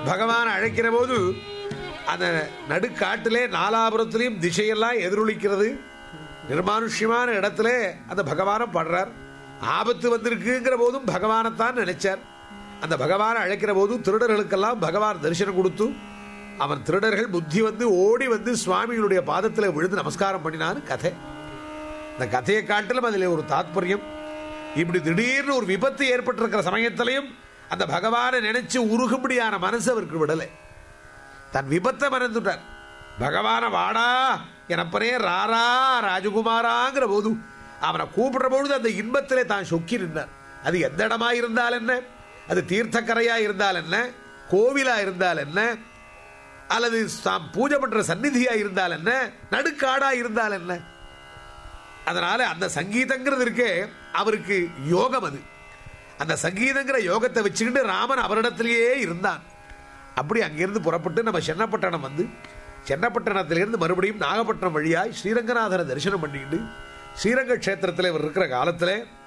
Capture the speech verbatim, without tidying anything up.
பகவான் அழைக்கிற போது அந்த நடுக்காட்டிலே நாலாபுரத்திலையும் திசையெல்லாம் எதிரொலிக்கிறது. நிர்மானுஷ்யமான இடத்துல அந்த பகவானை பாடுறார். ஆபத்து வந்திருக்குங்கிற போதும் பகவானைத்தான் நினைச்சார். அந்த பகவானை அழைக்கிற போதும் திருடர்களுக்கெல்லாம் பகவான் தரிசனம் கொடுத்து அவன் திருடர்கள் புத்தி வந்து ஓடி வந்து சுவாமிகளுடைய பாதத்தில் விழுந்து நமஸ்காரம் பண்ணினான்னு கதை. இந்த கதையை காட்டிலும் அதில் ஒரு தாத்பரியம். இப்படி திடீர்னு ஒரு விபத்து ஏற்பட்டிருக்கிற சமயத்திலையும் அந்த பகவானை நினைச்சு உருகும்படியான மனசு அவருக்கு விடலை. தன் விபத்தை மறந்துட்டார். பகவான வாடா எனப்பனே ராரா ராஜகுமாராங்கிற போது அவனை கூப்பிடுற பொழுது அந்த இன்பத்திலே தான் சொக்கி நின்றார். அது எந்த இடமா இருந்தால் என்ன, அது தீர்த்தக்கரையா இருந்தால் என்ன, கோவிலா இருந்தால் என்ன, அல்லது பூஜை பண்ற சந்நிதியா இருந்தால் என்ன, நடுக்காடா இருந்தால் என்ன. அதனால அந்த சங்கீதங்கிறது இருக்கே அவருக்கு யோகம். அது அந்த சங்கீதங்கிற யோகத்தை வச்சுக்கிட்டு ராமன் அவரிடத்திலேயே இருந்தான். அப்படி அங்கிருந்து புறப்பட்டு நம்ம சென்னப்பட்டணம் வந்து சென்னப்பட்டணத்திலிருந்து மறுபடியும் நாகப்பட்டினம் வழியாய் ஸ்ரீரங்கநாதரை தரிசனம் பண்ணிக்கிட்டு ஸ்ரீரங்க கஷேத்திரத்தில் இவர் இருக்கிற காலத்தில்